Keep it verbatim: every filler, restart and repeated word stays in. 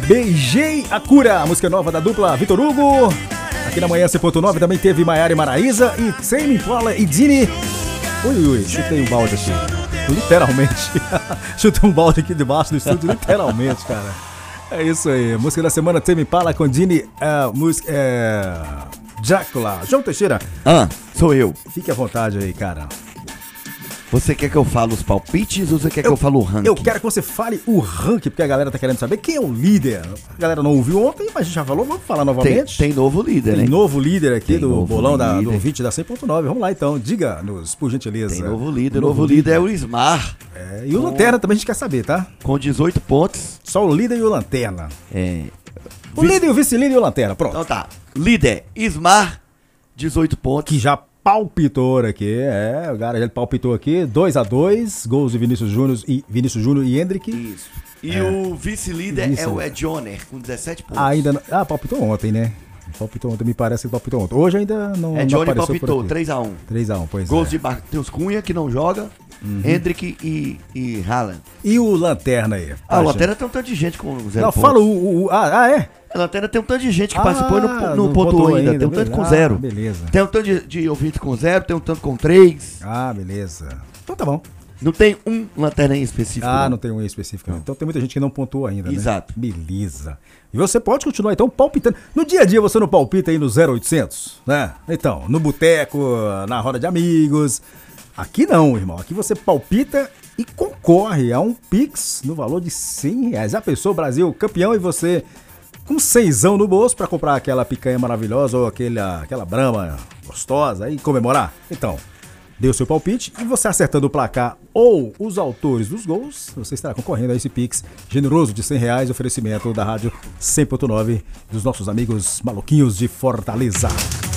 Beijei a Cura, a música nova da dupla Vitor Hugo. Aqui na manhã cem ponto nove também teve Maiara e Maraísa e Tame Impala e Dini. Ui, ui, chutei um balde aqui. Literalmente. Chutei um balde aqui debaixo do estúdio, literalmente, cara. É isso aí. Música da semana, Tame Impala com Dini. É, música. É. Drácula. João Teixeira. Ah, sou eu. Fique à vontade aí, cara. Você quer que eu fale os palpites ou você quer que eu, eu fale o ranking? Eu quero que você fale o ranking, porque a galera tá querendo saber quem é o líder. A galera não ouviu ontem, mas a gente já falou, vamos falar novamente. Tem, tem novo líder, Tem né? novo líder aqui Tem do bolão da, do líder. ouvinte da cem ponto nove. Vamos lá então, diga-nos, por gentileza. Tem novo líder, novo, novo líder é o Ismar. É, e o com... Lanterna também a gente quer saber, tá? Com dezoito pontos. Só o líder e o Lanterna. É. O vice... líder, o vice-líder e o Lanterna, pronto. Então tá, líder, Ismar, dezoito pontos. Que já palpitou aqui, é, o cara já palpitou aqui, dois a dois, gols de Vinícius Júnior e Vinícius Júnior e Hendrick. Isso. E é. o vice-líder vice é o Ed Joner, com dezessete pontos. Ainda não, ah, palpitou ontem, né? Palpitou ontem, me parece que palpitou ontem. Hoje ainda não, Ed não Joner apareceu palpitou, três a um. três a um, pois gols é. de Matheus Cunha, que não joga, uhum. Hendrick e, e Haaland. E o Lanterna aí? Ah, o Lanterna tem um tanto de gente com zero não, pontos. Fala o, o... Ah, ah, é? A Lanterna tem um tanto de gente que ah, participou e não, não, não pontuou, pontuou ainda. ainda. Tem um tanto com ah, zero. Beleza. Tem um tanto de, de ouvinte com zero, tem um tanto com três. Ah, beleza. Então tá bom. Não tem um Lanterna em específico. Ah, não, não tem um em específico. Não. Então tem muita gente que não pontuou ainda, né? Exato. Beleza. E você pode continuar então palpitando. No dia a dia você não palpita aí no zero oitocentos, né? Então, no boteco, na roda de amigos. Aqui não, irmão. Aqui você palpita e concorre a um Pix no valor de cem reais. Já pensou, Brasil campeão, e você com seisão no bolso para comprar aquela picanha maravilhosa ou aquela, aquela brama gostosa e comemorar? Então, dê o seu palpite e você acertando o placar ou os autores dos gols, você estará concorrendo a esse Pix generoso de cem reais, oferecimento da Rádio cem ponto nove dos nossos amigos maluquinhos de Fortaleza.